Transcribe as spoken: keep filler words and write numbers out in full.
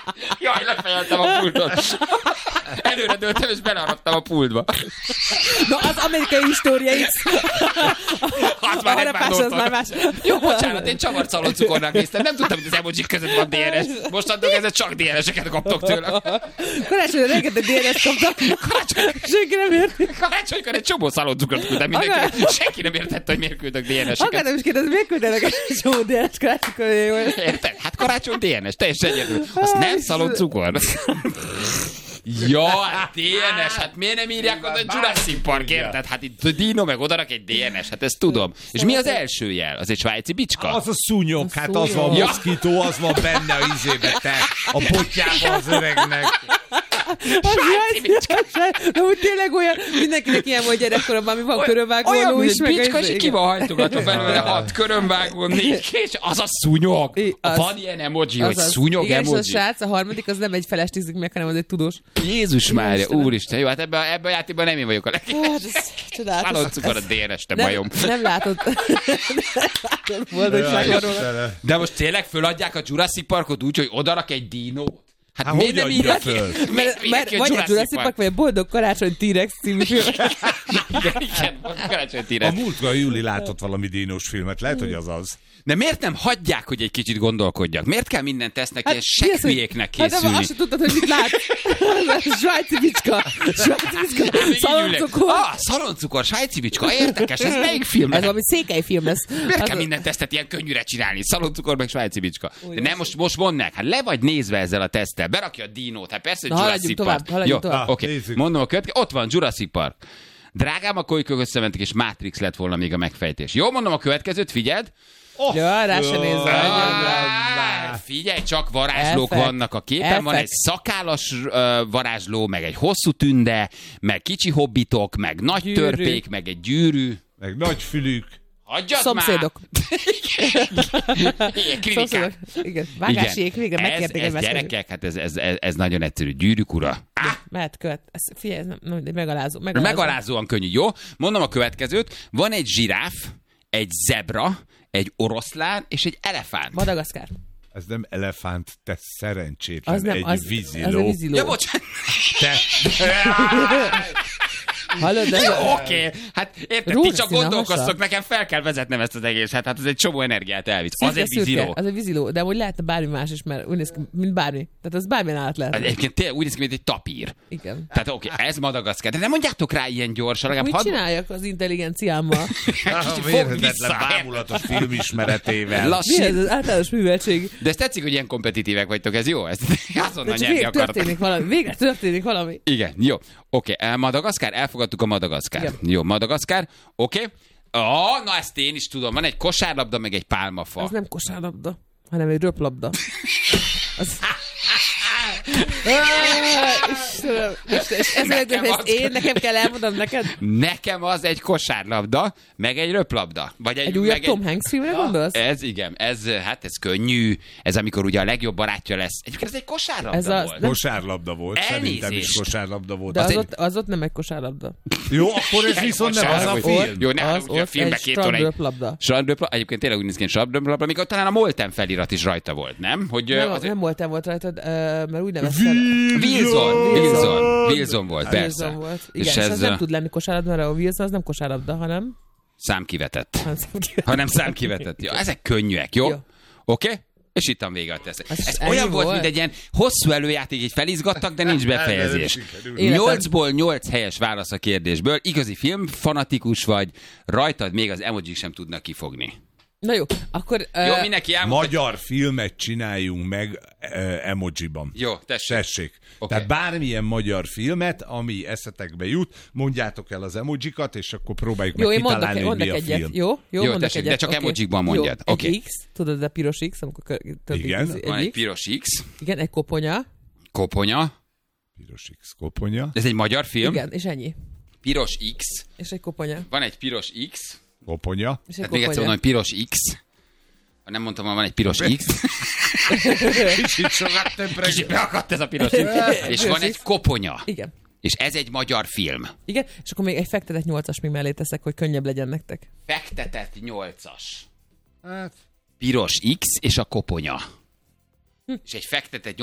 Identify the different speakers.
Speaker 1: Jaj, lefejeltem a pultot. Előre döltem, és belearadtam a pultba.
Speaker 2: No, az amerikai história X.
Speaker 1: Az már
Speaker 2: harapás, az már más.
Speaker 1: Jó, bocsánat, én csavart szaloncukornak néztem. Nem tudtam, hogy az emojik között van dé en es. Mostantól kezdve csak dé en es-eket kaptok tőlem.
Speaker 2: Karácsonyra rengeteg dé en es kaptak. Senki nem érti.
Speaker 1: Karácsonykor egy csomó szaloncukrot küldtem mindenki. Senki nem értette, hogy miért küldök dé en es-eket.
Speaker 2: Akartam is kérdezni, miért küldenek egy csomó dé en es karácsonykor?
Speaker 1: Érted? Hát karácsony dé en es, teljesen egyedül. Az nem szaloncukor. Ja, hát dé en es, hát miért nem írják oda a Jurassic Park, érted? Hát itt Dino meg odarak egy dé en es, hát ezt tudom. És mi az első jel? Az egy svájci bicska?
Speaker 3: Az a szúnyog, a hát az van a moszkító, az van benne a izébe, te, a botjában az öregnek.
Speaker 2: Svájci bicska. De úgy tényleg olyan, mindenkinek ilyen volt gyerekkoromban, ami van körönvágó is.
Speaker 1: Olyan, bicska, és ki van hajtogatva belőle hat körönvágó, négy, és az a szúnyog. Van ilyen emoji, hogy szúnyog emoji.
Speaker 2: Igen, és a srác, a harmadik, az nem egy felestízik meg, hanem az egy tudós.
Speaker 1: Jézus Mária, úristen, jó, hát ebben a, ebbe a játékban nem én vagyok a legjobb.
Speaker 2: Csodálatos.
Speaker 1: Szaloncukor a dé en es, te bajom.
Speaker 2: Nem látod. Boldogságról.
Speaker 1: De most tényleg föladják a Jurassic Parkot úgy, hogy odarak egy dinót? Hát,
Speaker 3: hát
Speaker 1: miért nem írják ki?
Speaker 2: Mert, mert vagy a Jurassic Park, vagy a Boldog Karácsony T-Rex című film.
Speaker 1: Igen, igen, Karácsony T-Rex.
Speaker 3: A múltkor Júli látott valami dínos filmet, lehet, hogy az az.
Speaker 1: De miért nem hagyják, hogy egy kicsit gondolkodjak? Miért kell mindent tesznek, hát, ilyen sekhülyéknek készülni?
Speaker 2: Hát azt sem tudtad, hogy mit látsz. Svájci bicska. Svájci bicska. Szaloncukor.
Speaker 1: Ah, szaloncukor, svájci bicska. Érdekes, ez melyik film?
Speaker 2: Ez valami székely film lesz.
Speaker 1: Miért az kell mindent tesztet ilyen könnyűre csinálni? Szaloncukor meg svájci bicska. De nem, most, most mondd meg, hát le vagy nézve ezzel a teszttel. Berakja a dinót, hát persze, hogy Jurassic Park.
Speaker 2: Jó,
Speaker 1: oké. Mondom a következő. Ott van Jurassic Park. Drágám, a kolykök összementek, és Matrix lett volna még a megfejtés. Jó, mondom a következőt, figyeld.
Speaker 2: Oh, ja, rá se nézve.
Speaker 1: Figyelj, csak varázslók
Speaker 2: Effekt.
Speaker 1: vannak a képen.
Speaker 2: Effekt.
Speaker 1: Van egy szakállas uh, varázsló, meg egy hosszú tünde, meg kicsi hobbitok, meg nagy
Speaker 2: gyűrű.
Speaker 1: törpék, meg egy gyűrű.
Speaker 3: Meg nagy fülük.
Speaker 1: Hagyjad
Speaker 2: Szomszédok.
Speaker 1: már! Igen, klinikák.
Speaker 2: Igen, vágásiék, végre
Speaker 1: ez,
Speaker 2: megkérték.
Speaker 1: ez gyerekek, hát ez, ez, ez, ez nagyon egyszerű. Gyűrűk ura. Ah!
Speaker 2: Mehet követ. Ez, figyelj, ez nem, nem, megalázó, megalázó.
Speaker 1: Megalázóan könnyű, jó? Mondom a következőt. Van egy zsiráf, egy zebra, egy oroszlán és egy elefánt.
Speaker 2: Madagaszkár.
Speaker 3: Ez nem elefánt, te szerencsétlen,
Speaker 2: Az nem,
Speaker 3: egy
Speaker 2: az,
Speaker 3: víziló.
Speaker 2: az a víziló.
Speaker 1: Ja, bocsánat.
Speaker 3: Te...
Speaker 2: Hallod, de...
Speaker 1: Jó, oké. Okay. Hát érted, ti csak gondolkoztok, nekem fel kell vezetnem ezt az egészet. Hát ez egy csomó energiát elvisz. Az egy víziló.
Speaker 2: Az egy víziló, de amúgy lehetne bármi más is, mert úgy néz ki, mint bármi. Tehát az bármilyen állat lehet.
Speaker 1: Egyébként tényleg úgy néz ki, mint egy tapír.
Speaker 2: Igen.
Speaker 1: Tehát oké, okay, ez Madagaszkár. De nem mondjátok rá ilyen gyorsan.
Speaker 2: Mit
Speaker 1: had...
Speaker 2: csináljak az intelligenciámmal?
Speaker 3: Mérhetetlen bámulatos filmismeretével.
Speaker 1: Lassít.
Speaker 2: Mi ez az általános műveltség?
Speaker 1: De ez tetszik, hogy ilyen kompetitívek vagytok, ez jó? Ezt azonnal nyerni
Speaker 2: végre
Speaker 1: akartok.
Speaker 2: történik valami. Végre történik valami.
Speaker 1: Igen, jó. Oké, okay. Madagaszkár, elfogadtuk a Madagaszkár. Igen. Jó, Madagaszkár, oké. Okay. Oh, na ezt én is tudom. Van egy kosárlabda, meg egy pálmafa.
Speaker 2: Az nem kosárlabda, hanem egy röplabda. Az... Istenem, Istenem, nekem, ezt én nekem kell elmondanom neked?
Speaker 1: Nekem az egy kosárlabda, meg egy röplabda. Vagy egy,
Speaker 2: egy újabb
Speaker 1: meg
Speaker 2: Tom
Speaker 1: egy...
Speaker 2: Hanks filmre gondolsz?
Speaker 1: Ez igen, ez, hát ez könnyű. Ez amikor ugye a legjobb barátja lesz. Egyébként ez egy kosárlabda ez a, volt.
Speaker 3: Nem... Kosárlabda volt,
Speaker 1: Elnézést.
Speaker 3: Szerintem is kosárlabda volt.
Speaker 2: De az,
Speaker 1: az,
Speaker 2: ott, az ott nem egy kosárlabda.
Speaker 3: Jó, akkor ez viszont nem az a film.
Speaker 1: Jó, ne,
Speaker 2: az
Speaker 1: ugye a filmben két óra.
Speaker 2: Strandröplabda.
Speaker 1: Strandröplabda. Egyébként tényleg úgy néz ki, strandröplabda, amikor talán a Molten felirat is rajta volt, nem? Hogy,
Speaker 2: nem,
Speaker 1: az...
Speaker 2: nem Molten volt rajta, mert úgy nevezted.
Speaker 1: Wilson, Wilson, Wilson volt, persze.
Speaker 2: Wilson volt. Igen,
Speaker 1: és
Speaker 2: ez,
Speaker 1: ez
Speaker 2: nem tud lenni kosárlabda, mert a Wilson az nem kosárlabda, hanem...
Speaker 1: Számkivetett.
Speaker 2: Számkivetett.
Speaker 1: Hanem számkivetett. Jó, ezek könnyűek, jó? jó. Oké? Okay? És ittam vége a teszek. Ez, ez olyan volt, volt, mint egy ilyen hosszú előjáték, így felizgattak, de nincs befejezés. nyolcból nyolc helyes válasz a kérdésből. Igazi filmfanatikus vagy, rajtad még az emojik sem tudnak kifogni.
Speaker 2: Na jó, akkor...
Speaker 1: Jó, mindenki elmondta.
Speaker 3: Magyar filmet csináljunk meg uh, emojiban.
Speaker 1: Jó, tessék.
Speaker 3: Tessék.
Speaker 1: Okay.
Speaker 3: Tehát bármilyen magyar filmet, ami eszetekbe jut, mondjátok el az emojikat, és akkor próbáljuk
Speaker 2: jó,
Speaker 3: meg kitalálni,
Speaker 2: mondok,
Speaker 3: hogy mi a
Speaker 2: egyet.
Speaker 3: film.
Speaker 2: Jó, jó,
Speaker 1: jó tessék, de csak okay. emojikban mondjad.
Speaker 2: Jó,
Speaker 1: okay.
Speaker 2: egy X, tudod, ez a piros X, amikor többik,
Speaker 3: igen.
Speaker 2: Egy
Speaker 1: van egy
Speaker 2: X.
Speaker 1: piros X.
Speaker 2: Igen, egy koponya.
Speaker 1: Koponya.
Speaker 3: Piros X koponya.
Speaker 1: Ez egy magyar film?
Speaker 2: Igen, és ennyi.
Speaker 1: Piros X.
Speaker 2: És egy koponya.
Speaker 1: Van egy piros X.
Speaker 3: Koponya.
Speaker 2: És egy
Speaker 1: hát még egyszer mondom, hogy piros X. Ha nem mondtam, hogy van egy piros X.
Speaker 3: Kicsit sokat többre.
Speaker 1: Kicsit beakadt ez a piros X. És van egy koponya.
Speaker 2: Igen.
Speaker 1: És ez egy magyar film.
Speaker 2: Igen, és akkor még egy fektetett nyolcas még mellé teszek, hogy könnyebb legyen nektek.
Speaker 1: Fektetett nyolcas.
Speaker 3: Hát.
Speaker 1: Piros X és a koponya. Hm. És egy fektetett